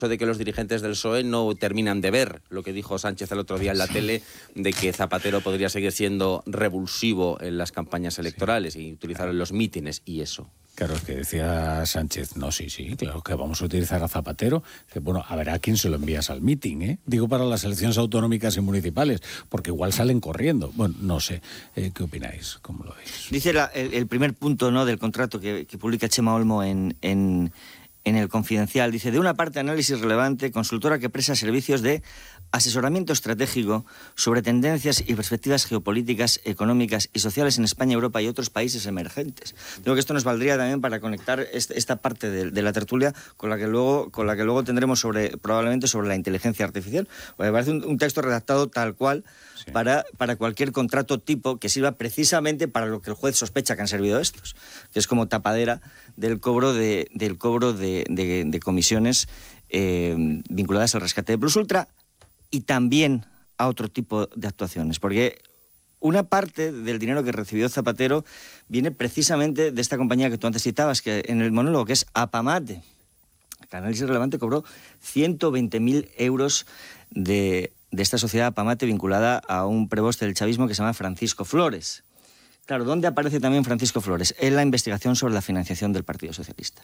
de que los dirigentes del PSOE no terminan de ver lo que dijo Sánchez el otro día en la tele, de que Zapatero podría seguir siendo revulsivo en las campañas electorales y utilizarlo en los mítines y eso. Claro, es que decía Sánchez, no, sí, claro que vamos a utilizar a Zapatero. Bueno, a ver a quién se lo envías al mitin, ¿eh? Digo, para las elecciones autonómicas y municipales, porque igual salen corriendo. Bueno, no sé, ¿qué opináis? ¿Cómo lo veis? Dice el primer punto, ¿no?, del contrato que publica Chema Olmo en el Confidencial, dice: de una parte, análisis relevante, consultora que presta servicios de asesoramiento estratégico sobre tendencias y perspectivas geopolíticas, económicas y sociales en España, Europa y otros países emergentes. Creo que esto nos valdría también para conectar esta parte de la tertulia con la que luego tendremos probablemente sobre la inteligencia artificial. Me parece un texto redactado tal cual, sí, para cualquier contrato tipo que sirva precisamente para lo que el juez sospecha que han servido estos, que es como tapadera del cobro de comisiones vinculadas al rescate de Plus Ultra y también a otro tipo de actuaciones, porque una parte del dinero que recibió Zapatero viene precisamente de esta compañía que tú antes citabas, que en el monólogo, que es Apamate. El análisis relevante cobró 120.000 euros de esta sociedad Apamate vinculada a un preboste del chavismo que se llama Francisco Flores. Claro, ¿dónde aparece también Francisco Flores? En la investigación sobre la financiación del Partido Socialista.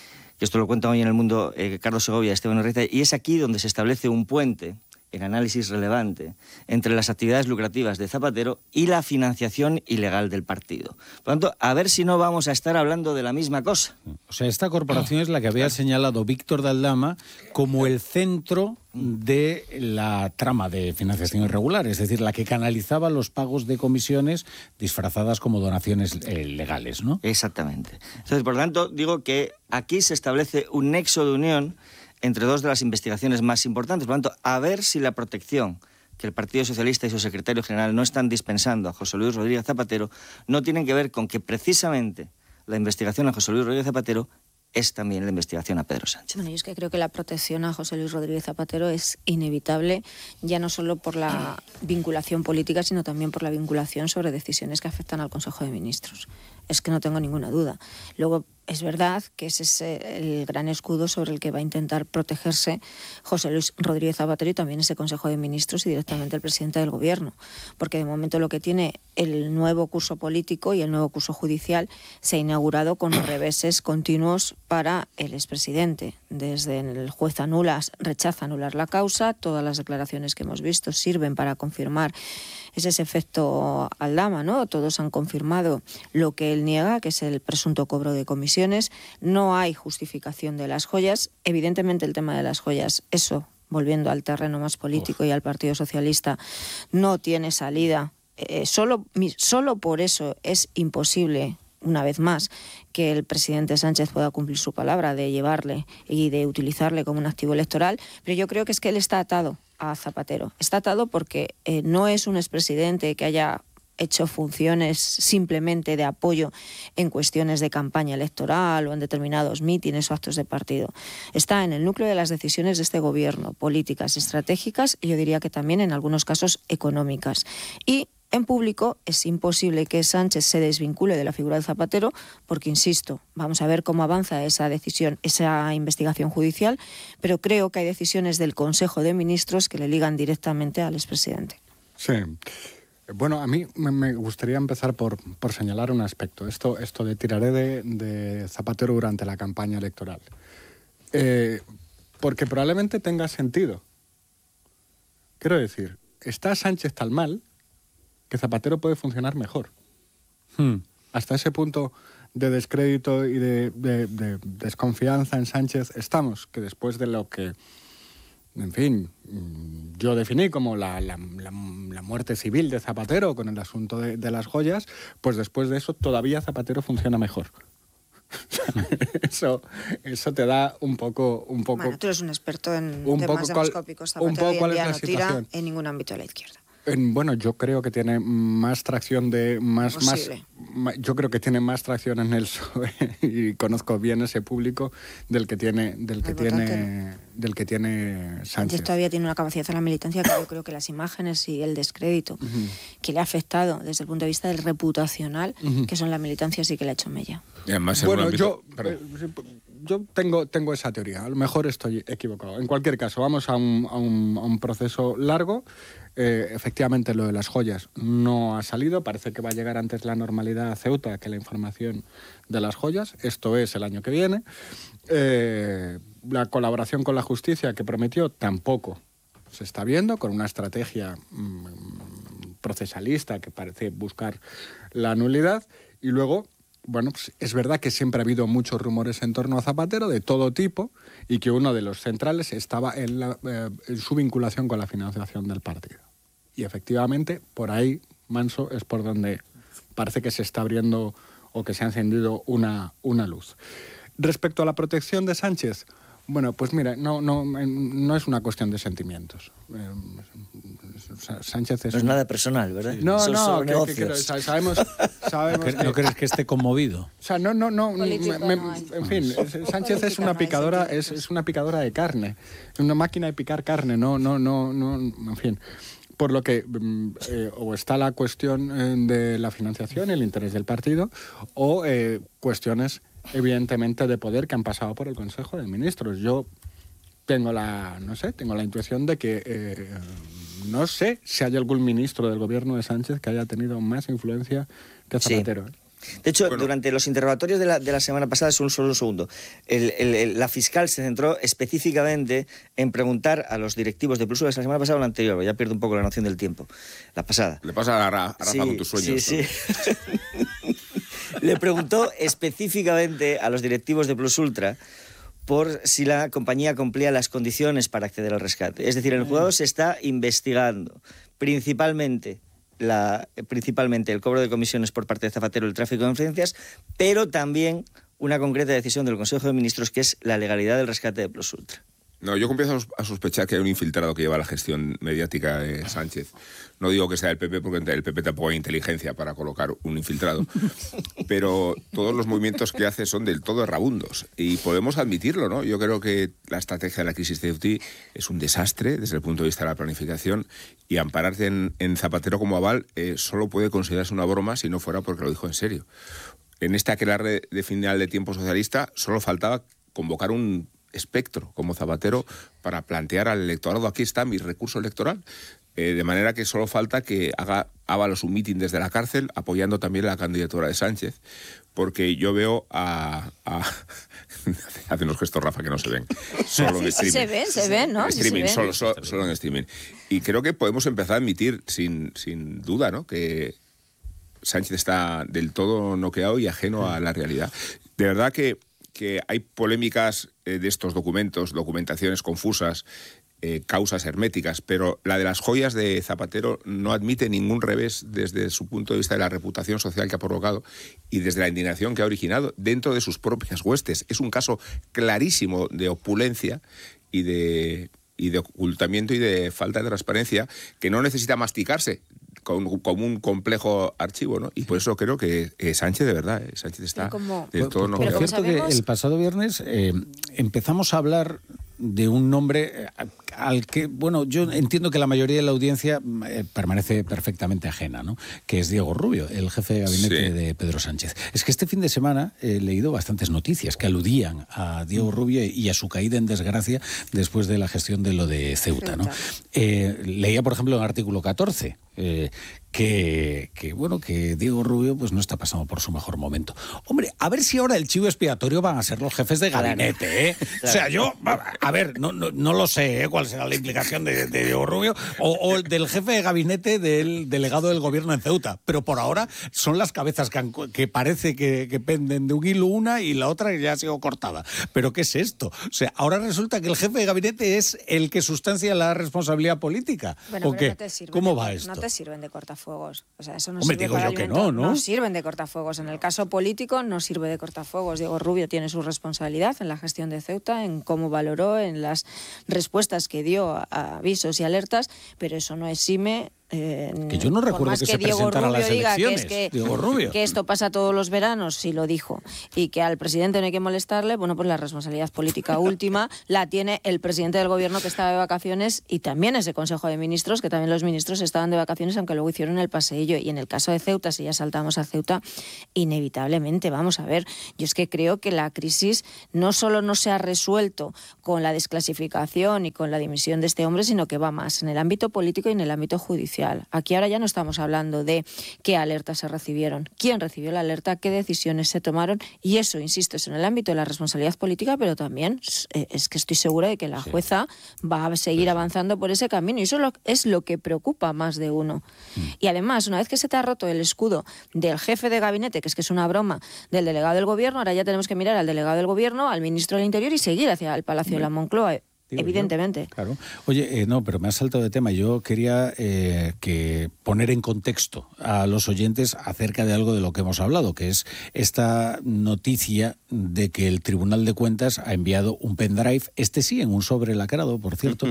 Y esto lo cuenta hoy en El Mundo Carlos Segovia y Esteban Urrieta, y es aquí donde se establece un puente en análisis relevante entre las actividades lucrativas de Zapatero y la financiación ilegal del partido. Por lo tanto, a ver si no vamos a estar hablando de la misma cosa. O sea, esta corporación es la que había señalado Víctor de Aldama como el centro de la trama de financiación irregular, es decir, la que canalizaba los pagos de comisiones disfrazadas como donaciones legales, ¿no? Exactamente. Entonces, por lo tanto, digo que aquí se establece un nexo de unión entre dos de las investigaciones más importantes. Por lo tanto, a ver si la protección que el Partido Socialista y su secretario general no están dispensando a José Luis Rodríguez Zapatero no tienen que ver con que precisamente la investigación a José Luis Rodríguez Zapatero es también la investigación a Pedro Sánchez. Bueno, yo es que creo que la protección a José Luis Rodríguez Zapatero es inevitable, ya no solo por la vinculación política, sino también por la vinculación sobre decisiones que afectan al Consejo de Ministros. Es que no tengo ninguna duda. Luego, es verdad que ese es el gran escudo sobre el que va a intentar protegerse José Luis Rodríguez Zapatero y también ese Consejo de Ministros y directamente el presidente del Gobierno. Porque de momento lo que tiene el nuevo curso político y el nuevo curso judicial se ha inaugurado con reveses continuos para el expresidente. Desde el juez rechaza anular la causa, todas las declaraciones que hemos visto sirven para confirmar ese efecto Aldama, ¿no? Todos han confirmado lo que él niega, que es el presunto cobro de comisiones. No hay justificación de las joyas. Evidentemente el tema de las joyas, eso, volviendo al terreno más político y al Partido Socialista, no tiene salida. Solo por eso es imposible, una vez más, que el presidente Sánchez pueda cumplir su palabra de llevarle y de utilizarle como un activo electoral, pero yo creo que es que él está atado a Zapatero. Está atado porque no es un expresidente que haya hecho funciones simplemente de apoyo en cuestiones de campaña electoral o en determinados mítines o actos de partido. Está en el núcleo de las decisiones de este gobierno, políticas, estratégicas y yo diría que también en algunos casos económicas. Y en público es imposible que Sánchez se desvincule de la figura de Zapatero porque, insisto, vamos a ver cómo avanza esa decisión, esa investigación judicial, pero creo que hay decisiones del Consejo de Ministros que le ligan directamente al expresidente. Sí. Bueno, a mí me gustaría empezar por señalar un aspecto. Esto de tiraré de Zapatero durante la campaña electoral. Porque probablemente tenga sentido. Quiero decir, está Sánchez tan mal que Zapatero puede funcionar mejor. Hasta ese punto de descrédito y de desconfianza en Sánchez estamos, que después de lo que, en fin, yo definí como la muerte civil de Zapatero con el asunto de las joyas, pues después de eso todavía Zapatero funciona mejor. Eso te da un poco... Bueno, tú eres un experto en temas demoscópicos. Zapatero hoy en día no tira en ningún ámbito de la izquierda. Bueno, yo creo que tiene más tracción yo creo que tiene más tracción en el PSOE y conozco bien ese público del que tiene Sánchez. Y todavía tiene una capacidad en la militancia que yo creo que las imágenes y el descrédito que le ha afectado desde el punto de vista del reputacional, que son la militancia, sí que le ha hecho mella. Y además yo tengo esa teoría. A lo mejor estoy equivocado. En cualquier caso, vamos a un proceso largo. Efectivamente, lo de las joyas no ha salido. Parece que va a llegar antes la normalidad a Ceuta que la información de las joyas. Esto es el año que viene. La colaboración con la justicia que prometió tampoco se está viendo, con una estrategia procesalista que parece buscar la nulidad. Y luego, bueno, pues es verdad que siempre ha habido muchos rumores en torno a Zapatero de todo tipo y que uno de los centrales estaba en su vinculación con la financiación del partido. Y efectivamente, por ahí, Manso, es por donde parece que se está abriendo o que se ha encendido una luz. Respecto a la protección de Sánchez, bueno, pues mira, no es una cuestión de sentimientos. Sánchez es... No es nada personal, ¿verdad? No, sabemos ¿No crees que esté conmovido? O sea, en fin, Sánchez es una picadora, es una picadora de carne, una máquina de picar carne, en fin. Por lo que o está la cuestión de la financiación, el interés del partido, o cuestiones evidentemente de poder que han pasado por el Consejo de Ministros. Yo tengo la intuición de que no sé si hay algún ministro del gobierno de Sánchez que haya tenido más influencia que Zapatero. Sí. De hecho, durante los interrogatorios de la semana pasada, solo un segundo, la fiscal se centró específicamente en preguntar a los directivos de Plus Ultra, la semana pasada o la anterior, ya pierdo un poco la noción del tiempo, la pasada. Le pasa a Rafa con tus sueños. Sí. Le preguntó específicamente a los directivos de Plus Ultra por si la compañía cumplía las condiciones para acceder al rescate. Es decir, en el juzgado se está investigando principalmente el cobro de comisiones por parte de Zapatero, el tráfico de influencias, pero también una concreta decisión del Consejo de Ministros que es la legalidad del rescate de Plus Ultra. No, yo comienzo a sospechar que hay un infiltrado que lleva la gestión mediática de Sánchez. No digo que sea el PP, porque el PP tampoco hay inteligencia para colocar un infiltrado. Pero todos los movimientos que hace son del todo errabundos. Y podemos admitirlo, ¿no? Yo creo que la estrategia de la crisis de Ceuta es un desastre desde el punto de vista de la planificación. Y ampararse en Zapatero como aval solo puede considerarse una broma si no fuera porque lo dijo en serio. En esta aquelarre de final de tiempo socialista solo faltaba convocar un espectro como Zapatero para plantear al electorado: aquí está mi recurso electoral, de manera que solo falta que haga Ábalos un mitin desde la cárcel apoyando también la candidatura de Sánchez, porque yo veo hace unos gestos, Rafa, que no se ven. Solo en streaming. Se ven, ¿no? En streaming, Sí se ven. solo en streaming. Y creo que podemos empezar a admitir sin duda, ¿no?, que Sánchez está del todo noqueado y ajeno a la realidad. De verdad que hay polémicas de estos documentaciones confusas, causas herméticas, pero la de las joyas de Zapatero no admite ningún revés desde su punto de vista de la reputación social que ha provocado y desde la indignación que ha originado dentro de sus propias huestes. Es un caso clarísimo de opulencia y de ocultamiento y de falta de transparencia que no necesita masticarse como un complejo archivo, ¿no? Y por eso creo que Sánchez, de verdad, Sánchez está del todo noqueado. Por cierto, que el pasado viernes empezamos a hablar de un nombre al que, bueno, yo entiendo que la mayoría de la audiencia permanece perfectamente ajena, ¿no?, que es Diego Rubio, el jefe de gabinete de Pedro Sánchez. Es que este fin de semana he leído bastantes noticias que aludían a Diego Rubio y a su caída en desgracia después de la gestión de lo de Ceuta, ¿no? Leía, por ejemplo, en el artículo 14, que Diego Rubio pues no está pasando por su mejor momento. Hombre, a ver si ahora el chivo expiatorio van a ser los jefes de gabinete, ¿eh? Claro. O sea, yo, a ver, no lo sé, cuál será la implicación de Diego Rubio o del jefe de gabinete del delegado del gobierno en Ceuta, pero por ahora son las cabezas que parece que penden de un hilo una y la otra que ya ha sido cortada. ¿Pero qué es esto? O sea, ahora resulta que el jefe de gabinete es el que sustancia la responsabilidad política. Bueno, ¿O qué? ¿Cómo va esto? No te sirven de cortafuegos. O sea, eso no Hombre, sirve digo para yo que alimentar. no. No sirven de cortafuegos. En el caso político no sirve de cortafuegos. Diego Rubio tiene su responsabilidad en la gestión de Ceuta, en cómo valoró, en las respuestas que dio a avisos y alertas, pero eso no exime Que yo no recuerdo que se presentara a las elecciones. Diego Rubio. Que esto pasa todos los veranos, sí lo dijo, y que al presidente no hay que molestarle, bueno, pues la responsabilidad política última la tiene el presidente del gobierno, que estaba de vacaciones, y también ese Consejo de Ministros, que también los ministros estaban de vacaciones, aunque luego hicieron el paseillo. Y en el caso de Ceuta, si ya saltamos a Ceuta, inevitablemente, vamos a ver, yo es que creo que la crisis no solo no se ha resuelto con la desclasificación y con la dimisión de este hombre, sino que va más en el ámbito político y en el ámbito judicial. Aquí ahora ya no estamos hablando de qué alertas se recibieron, quién recibió la alerta, qué decisiones se tomaron, y eso, insisto, es en el ámbito de la responsabilidad política, pero también es que estoy segura de que la jueza va a seguir avanzando por ese camino, y eso es lo que preocupa a más de uno. Y además, una vez que se te ha roto el escudo del jefe de gabinete, que es una broma, del delegado del gobierno, ahora ya tenemos que mirar al delegado del gobierno, al ministro del Interior, y seguir hacia el Palacio de la Moncloa. Evidentemente. Claro. Oye, no, pero me has saltado de tema. Yo quería que poner en contexto a los oyentes acerca de algo de lo que hemos hablado, que es esta noticia de que el Tribunal de Cuentas ha enviado un pendrive, sí, en un sobre lacrado, por cierto,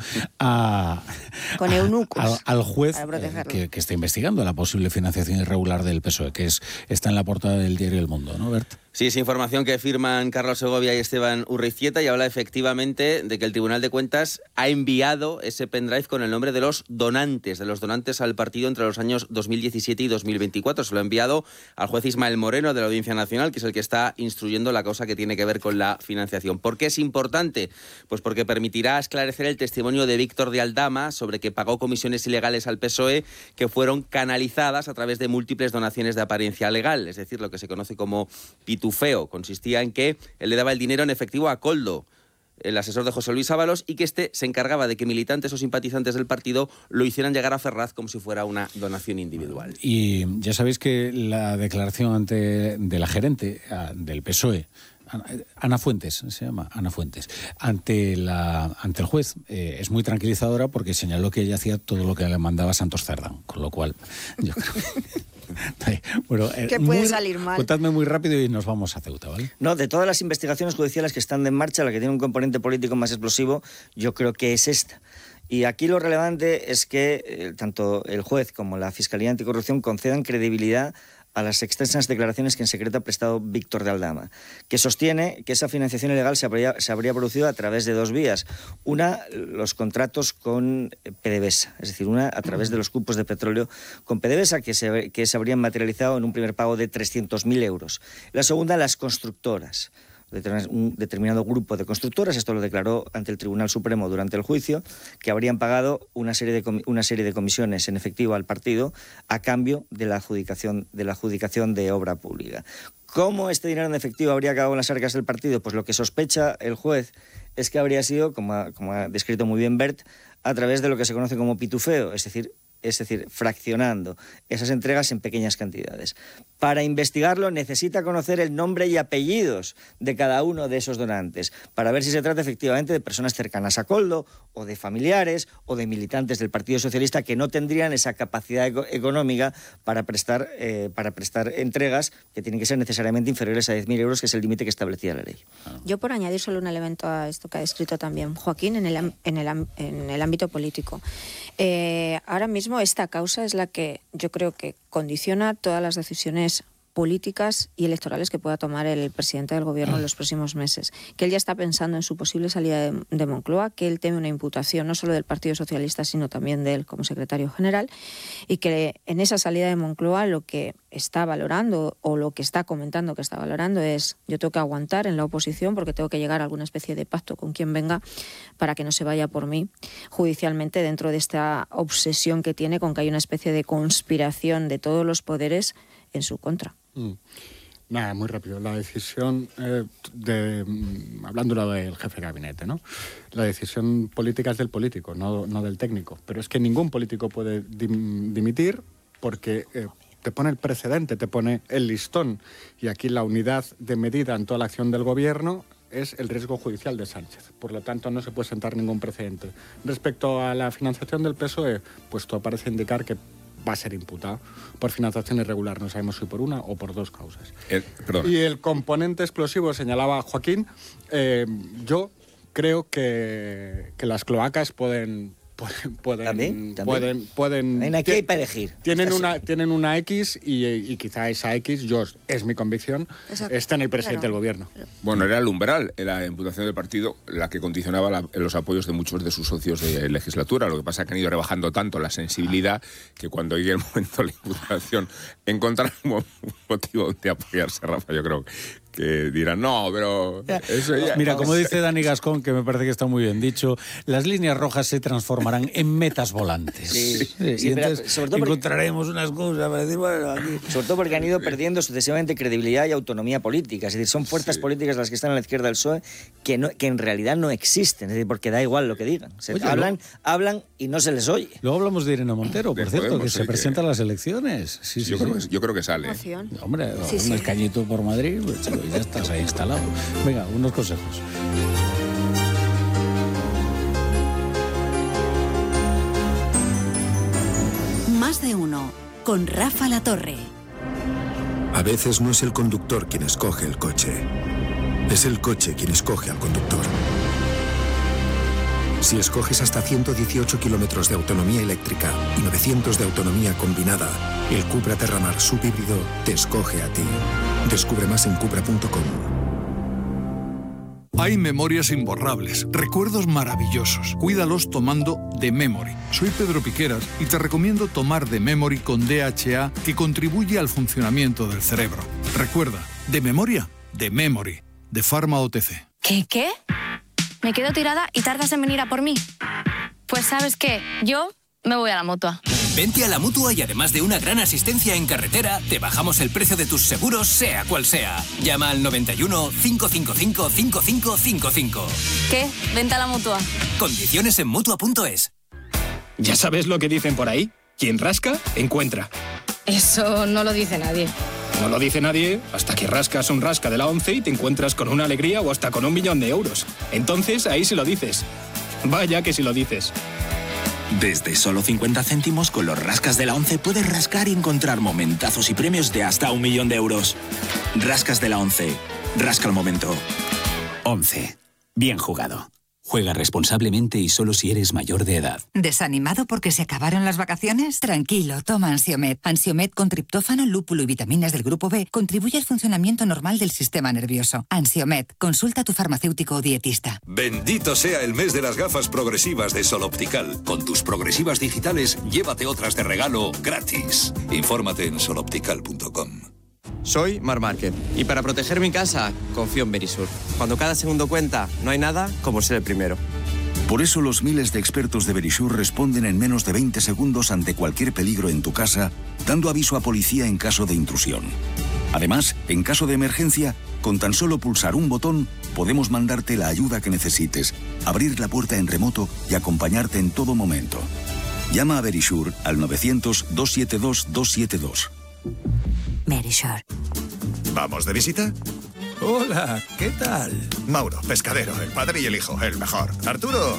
con eunucos, al juez que está investigando la posible financiación irregular del PSOE, que está en la portada del diario El Mundo, ¿no, Bert? Sí, es información que firman Carlos Segovia y Esteban Urreiztieta, y habla efectivamente de que el Tribunal de Cuentas ha enviado ese pendrive con el nombre de los donantes al partido entre los años 2017 y 2024. Se lo ha enviado al juez Ismael Moreno de la Audiencia Nacional, que es el que está instruyendo la causa que tiene que ver con la financiación. ¿Por qué es importante? Pues porque permitirá esclarecer el testimonio de Víctor de Aldama sobre que pagó comisiones ilegales al PSOE que fueron canalizadas a través de múltiples donaciones de apariencia legal, es decir, lo que se conoce como pitufeo. Consistía en que él le daba el dinero en efectivo a Koldo, el asesor de José Luis Ábalos, y que se encargaba de que militantes o simpatizantes del partido lo hicieran llegar a Ferraz como si fuera una donación individual. Y ya sabéis que la declaración de la gerente del PSOE, Ana Fuentes, se llama Ana Fuentes, ante el juez, es muy tranquilizadora, porque señaló que ella hacía todo lo que le mandaba Santos Cerdán, con lo cual yo creo que... Bueno, ¿qué puede salir mal? Contadme muy rápido y nos vamos a Ceuta, ¿vale? No, de todas las investigaciones judiciales que están en marcha, la que tiene un componente político más explosivo, yo creo que es esta. Y aquí lo relevante es que tanto el juez como la Fiscalía Anticorrupción concedan credibilidad a las extensas declaraciones que en secreto ha prestado Víctor de Aldama, que sostiene que esa financiación ilegal se habría producido a través de dos vías. Una, los contratos con PDVSA, es decir, una a través de los cupos de petróleo con PDVSA, que se habrían materializado en un primer pago de 300.000 euros. La segunda, las constructoras. Un determinado grupo de constructoras, esto lo declaró ante el Tribunal Supremo durante el juicio, que habrían pagado una serie de comisiones en efectivo al partido a cambio de la adjudicación de obra pública. ¿Cómo este dinero en efectivo habría acabado en las arcas del partido? Pues lo que sospecha el juez es que habría sido, como ha descrito muy bien Bert, a través de lo que se conoce como pitufeo, es decir, fraccionando esas entregas en pequeñas cantidades. Para investigarlo necesita conocer el nombre y apellidos de cada uno de esos donantes, para ver si se trata efectivamente de personas cercanas a Koldo, o de familiares, o de militantes del Partido Socialista que no tendrían esa capacidad económica para prestar entregas que tienen que ser necesariamente inferiores a 10.000 euros, que es el límite que establecía la ley. Yo, por añadir solo un elemento a esto que ha descrito también Joaquín, en el ámbito político. Ahora mismo esta causa es la que yo creo que condiciona todas las decisiones políticas y electorales que pueda tomar el presidente del gobierno en los próximos meses. Que él ya está pensando en su posible salida de Moncloa, que él teme una imputación no solo del Partido Socialista, sino también de él como secretario general, y que en esa salida de Moncloa lo que está valorando, o lo que está comentando que está valorando, es: yo tengo que aguantar en la oposición porque tengo que llegar a alguna especie de pacto con quien venga para que no se vaya por mí judicialmente, dentro de esta obsesión que tiene con que hay una especie de conspiración de todos los poderes en su contra. Nada, muy rápido. La decisión, hablando del jefe de gabinete, ¿no? La decisión política es del político, no del técnico. Pero es que ningún político puede dimitir porque te pone el precedente, te pone el listón. Y aquí la unidad de medida en toda la acción del gobierno es el riesgo judicial de Sánchez. Por lo tanto, no se puede sentar ningún precedente. Respecto a la financiación del PSOE, pues todo parece indicar que va a ser imputado por financiación irregular. No sabemos si por una o por dos causas. Y el componente explosivo, señalaba Joaquín, yo creo que las cloacas pueden ¿También? pueden Aquí hay para elegir. Tienen una X y quizá esa X, es mi convicción, está en el presidente del gobierno. Bueno, era el umbral, la imputación del partido la que condicionaba los apoyos de muchos de sus socios de legislatura. Lo que pasa es que han ido rebajando tanto la sensibilidad que cuando llegue el momento de la imputación encontrarán un motivo de apoyarse, Rafa. Yo creo que dirán, no, pero eso ya... Mira, como dice Dani Gascón, que me parece que está muy bien dicho, las líneas rojas se transformarán en metas volantes. Sí, y entonces sobre todo encontraremos una excusa para decir, bueno, aquí... Sobre todo porque han ido perdiendo sucesivamente credibilidad y autonomía política. Es decir, son fuerzas políticas las que están a la izquierda del PSOE que en realidad no existen. Es decir, porque da igual lo que digan. Hablan y no se les oye. Luego hablamos de Irene Montero, por cierto, Podemos, que se presenta a las elecciones. Sí, yo creo que sale. Hombre, un escañito por Madrid, pues, ya estás ahí instalado. Venga, unos consejos. Más de uno, con Rafa Latorre. A veces no es el conductor quien escoge el coche, es el coche quien escoge al conductor. Si escoges hasta 118 kilómetros de autonomía eléctrica y 900 de autonomía combinada, el Cupra Terramar subhíbrido te escoge a ti. Descubre más en cupra.com. Hay memorias imborrables, recuerdos maravillosos. Cuídalos tomando The Memory. Soy Pedro Piqueras y te recomiendo tomar The Memory con DHA, que contribuye al funcionamiento del cerebro. Recuerda, de memoria, The Memory, de Pharma OTC. ¿Qué? Me quedo tirada y tardas en venir a por mí. Pues ¿sabes qué? Yo me voy a la Mutua. Vente a la Mutua y además de una gran asistencia en carretera, te bajamos el precio de tus seguros, sea cual sea. Llama al 91 555 5555. ¿Qué? Vente a la Mutua. Condiciones en Mutua.es. ¿Ya sabes lo que dicen por ahí? Quien rasca, encuentra. Eso no lo dice nadie. No lo dice nadie hasta que rascas un rasca de la 11 y te encuentras con una alegría o hasta con 1 millón de euros. Entonces ahí sí lo dices. Vaya que sí lo dices. Desde solo 50 céntimos con los rascas de la 11 puedes rascar y encontrar momentazos y premios de hasta 1 millón de euros. Rascas de la 11. Rasca el momento. 11. Bien jugado. Juega responsablemente y solo si eres mayor de edad. ¿Desanimado porque se acabaron las vacaciones? Tranquilo, toma Ansiomed. Ansiomed con triptófano, lúpulo y vitaminas del grupo B contribuye al funcionamiento normal del sistema nervioso. Ansiomed, consulta a tu farmacéutico o dietista. Bendito sea el mes de las gafas progresivas de Sol Optical. Con tus progresivas digitales, llévate otras de regalo gratis. Infórmate en soloptical.com. Soy Mar Márquez y para proteger mi casa confío en Verisur. Cuando cada segundo cuenta, no hay nada como ser el primero. Por eso los miles de expertos de Verisur responden en menos de 20 segundos ante cualquier peligro en tu casa, dando aviso a policía en caso de intrusión. Además, en caso de emergencia, con tan solo pulsar un botón, podemos mandarte la ayuda que necesites, abrir la puerta en remoto y acompañarte en todo momento. Llama a Verisur al 900-272-272. Verisur. ¿Vamos de visita? Hola, ¿qué tal? Mauro, pescadero, el padre y el hijo, el mejor. Arturo.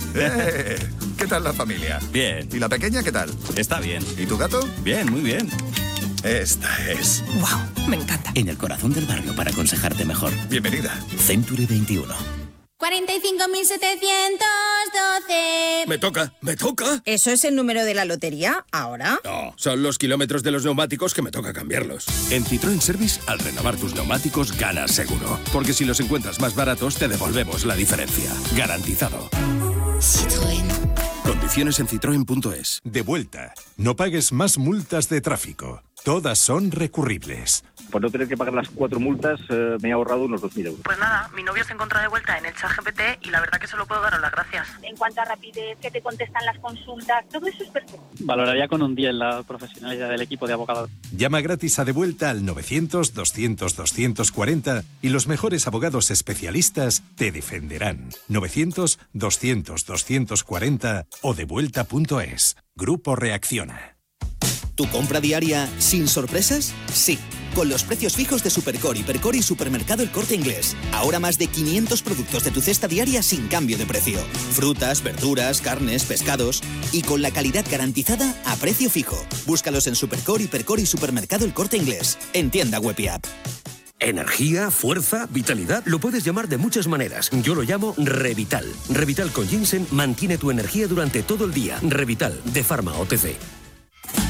¿Qué tal la familia? Bien. ¿Y la pequeña qué tal? Está bien. ¿Y tu gato? Bien, muy bien. Esta es... ¡Wow! Me encanta. En el corazón del barrio para aconsejarte mejor. Bienvenida. Century 21. 45.712. Me toca. ¿Eso es el número de la lotería ahora? No, son los kilómetros de los neumáticos que me toca cambiarlos. En Citroën Service, al renovar tus neumáticos, ganas seguro. Porque si los encuentras más baratos, te devolvemos la diferencia. Garantizado. Citroën. Condiciones en citroen.es. De vuelta. No pagues más multas de tráfico. Todas son recurribles. Por no tener que pagar las 4 multas, me he ahorrado unos 2.000 euros. Pues nada, mi novio se encuentra de vuelta en el ChatGPT y la verdad que solo puedo daros las gracias. En cuanto a rapidez, que te contestan las consultas, todo eso es perfecto. Valoraría con un 10 la profesionalidad del equipo de abogados. Llama gratis a De Vuelta al 900-200-240 y los mejores abogados especialistas te defenderán. 900-200-240 o devuelta.es. Grupo Reacciona. ¿Tu compra diaria sin sorpresas? Sí, con los precios fijos de Supercore, Hipercore y Supermercado El Corte Inglés. Ahora más de 500 productos de tu cesta diaria sin cambio de precio. Frutas, verduras, carnes, pescados y con la calidad garantizada a precio fijo. Búscalos en Supercore, Hipercore y Supermercado El Corte Inglés. En tienda web y app. Energía, fuerza, vitalidad, lo puedes llamar de muchas maneras. Yo lo llamo Revital. Revital con ginseng mantiene tu energía durante todo el día. Revital, de Pharma OTC.